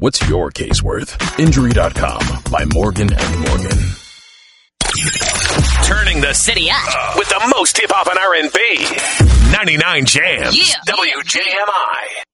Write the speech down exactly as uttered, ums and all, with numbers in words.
What's your case worth? Injury dot com by Morgan and Morgan. Turning the city up with the most hip-hop and R and B. ninety-nine Jams. Yeah. W J M I.